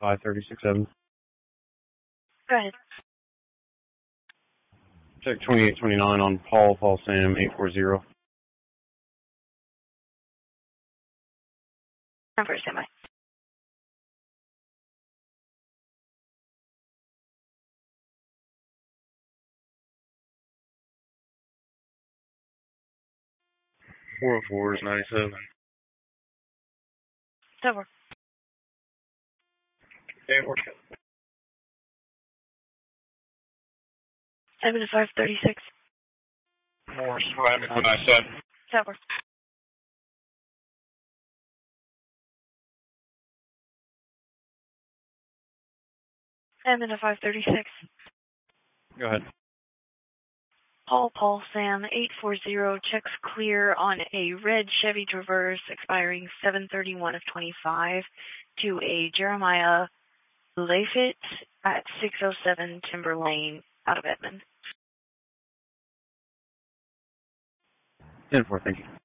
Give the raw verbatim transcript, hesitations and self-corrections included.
five thirty-six seven. Go ahead. Check twenty-eight twenty-nine on Paul, Paul Sam, eight four zero. Time for a standby. four oh four is ninety-seven. Over. Okay, work. seven to five thirty-six. More surviving when I said. Over. seven to five thirty-six. Go ahead. Paul, Paul, Sam, eight four zero, checks clear on a red Chevy Traverse expiring seven thirty-one of twenty-five to a Jeremiah Lafitte at six oh seven Timber Lane out of Edmond. ten four, thank you.